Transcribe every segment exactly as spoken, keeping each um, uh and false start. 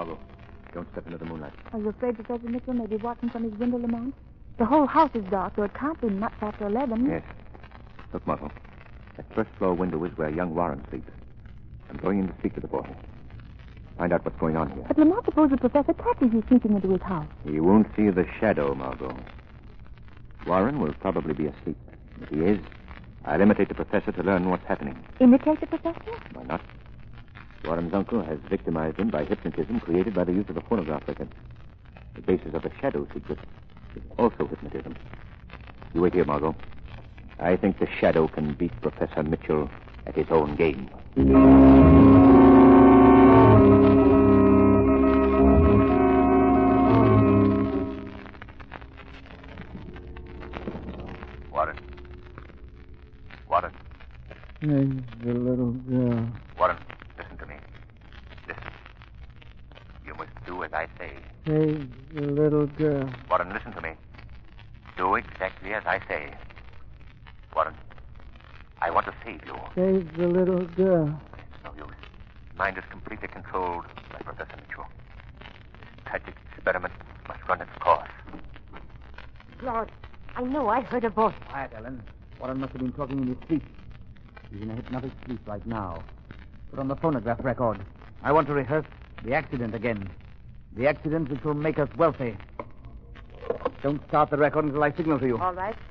Margot, don't step into the moonlight. Are you afraid Professor Mitchell may be watching from his window, Lamont? The whole house is dark, so it can't be much after eleven. Yes. Look, Margot. That first floor window is where young Warren sleeps. I'm going in to speak to the boy. Find out what's going on here. But Lamont, suppose the professor catches you sneaking into his house. He won't see the shadow, Margot. Warren will probably be asleep. If he is, I'll imitate the professor to learn what's happening. Imitate the professor? Why not? Warren's uncle has victimized him by hypnotism created by the use of a phonograph record. The basis of the shadow secret is also hypnotism. You wait here, Margot. I think the shadow can beat Professor Mitchell at his own game. Warren. Warren. There's the little girl. Warren, listen to me. Listen. You must do as I say. There's the little girl. Warren, listen to me. Do exactly as I say. Warren, I want to save you. There's the little girl. It's no use. Mind is completely controlled by Professor Mitchell. This tragic experiment must run its course. Lord, I know I heard a voice. Quiet, Ellen. Warren must have been talking in his sleep. He's in a hypnotic sleep right now. Put on the phonograph record. I want to rehearse the accident again. The accident which will make us wealthy. Don't start the record until I signal to you. All right.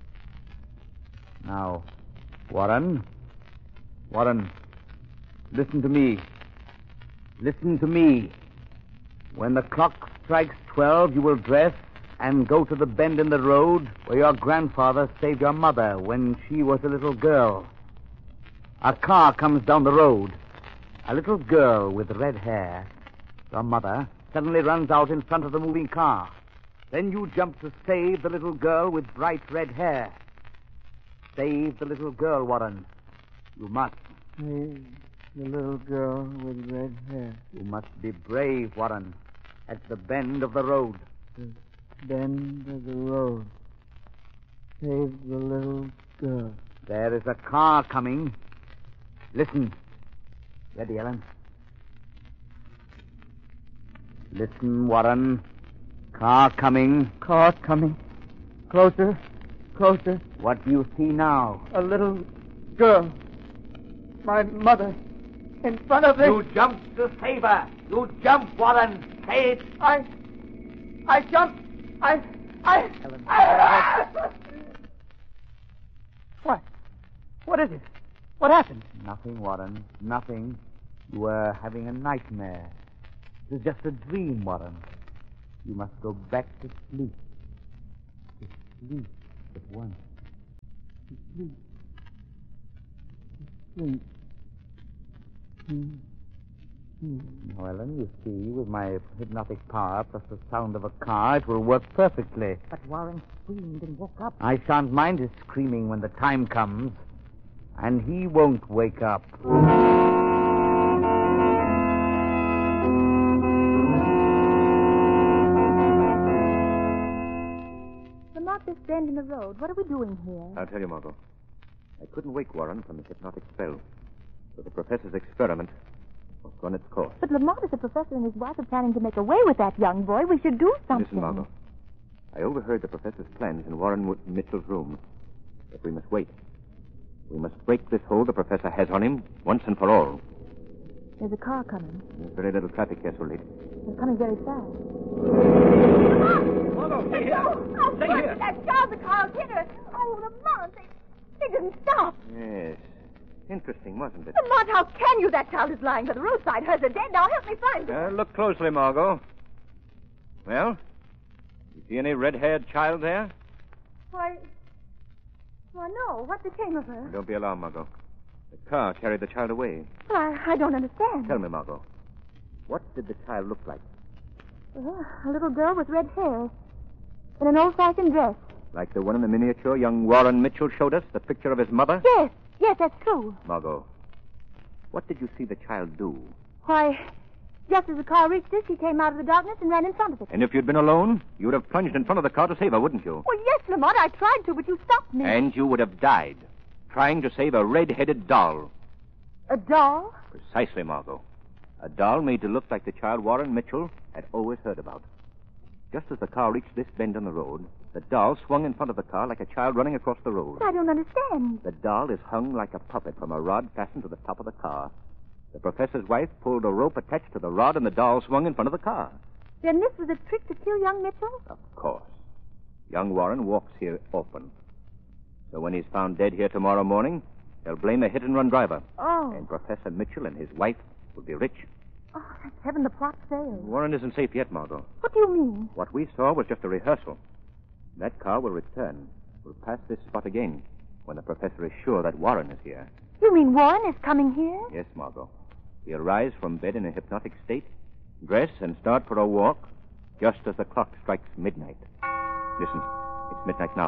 Now, Warren. Warren, listen to me. Listen to me. When the clock strikes twelve, you will dress and go to the bend in the road where your grandfather saved your mother when she was a little girl. A car comes down the road. A little girl with red hair, your mother, suddenly runs out in front of the moving car. Then you jump to save the little girl with bright red hair. Save the little girl, Warren. You must. There's the little girl with red hair. You must be brave, Warren. At the bend of the road. The bend of the road. Save the little girl. There is a car coming. Listen. Ready, Ellen? Listen, Warren. Car coming. Car coming. Closer. Closer. What do you see now? A little girl. My mother. In front of it. You jumped to save her. You jumped, Warren. Say it. I... I jumped. I... I... Ellen. I... What? What is it? What happened? Nothing, Warren. Nothing. You were having a nightmare. It was just a dream, Warren. You must go back to sleep. To sleep at once. To sleep. To sleep. Hmm. Hmm. Now, Ellen, you see, with my hypnotic power plus the sound of a car, it will work perfectly. But Warren screamed and woke up. I shan't mind his screaming when the time comes. And he won't wake up. Lamont, this bend in the road. What are we doing here? I'll tell you, Margot. I couldn't wake Warren from his hypnotic spell. So the professor's experiment must run its course. But Lamont, if the professor and his wife are planning to make away with that young boy, we should do something. Listen, Margot. I overheard the professor's plans in Warren Mitchell's room. But we must wait. We must break this hold the professor has on him once and for all. There's a car coming. There's very little traffic here, so late. They're coming very fast. Margot, stay here. Oh, Stay here. that child, the car hit her. Oh, Lamont, they, they didn't stop. Yes. Interesting, wasn't it? Lamont, how can you? That child is lying by the roadside. Hers are dead. Now help me find her. Uh, look closely, Margot. Well, you see any red-haired child there? Why... Why, no. What became of her? Don't be alarmed, Margot. The car carried the child away. Well, I, I don't understand. Tell me, Margot. What did the child look like? Well, a little girl with red hair. In an old-fashioned dress. Like the one in the miniature young Warren Mitchell showed us? The picture of his mother? Yes. Yes, that's true. Margot, what did you see the child do? Why, just as the car reached us, she came out of the darkness and ran in front of it. And if you'd been alone, you would have plunged in front of the car to save her, wouldn't you? Well, yes, Lamont, I tried to, but you stopped me. And you would have died, trying to save a red-headed doll. A doll? Precisely, Margot. A doll made to look like the child Warren Mitchell had always heard about. Just as the car reached this bend on the road, the doll swung in front of the car like a child running across the road. I don't understand. The doll is hung like a puppet from a rod fastened to the top of the car. The professor's wife pulled a rope attached to the rod, and the doll swung in front of the car. Then this was a trick to kill young Mitchell? Of course. Young Warren walks here often. So when he's found dead here tomorrow morning, they'll blame a hit-and-run driver. Oh. And Professor Mitchell and his wife will be rich. Oh, thank heaven the plot failed. Warren isn't safe yet, Margot. What do you mean? What we saw was just a rehearsal. That car will return. We'll pass this spot again when the professor is sure that Warren is here. You mean Warren is coming here? Yes, Margot. He'll rise from bed in a hypnotic state, dress, and start for a walk just as the clock strikes midnight. Listen, it's midnight now.